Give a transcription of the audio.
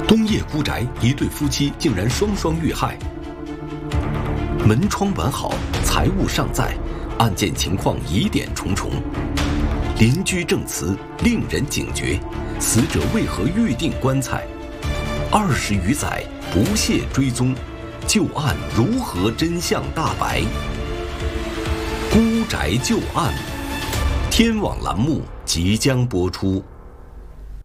东叶孤宅一对夫妻竟然双双遇害，门窗完好，财物尚在，案件情况疑点重重，邻居证词令人警觉，死者为何预定棺材？20余载不懈追踪，旧案如何真相大白？孤宅旧案，天网栏目即将播出。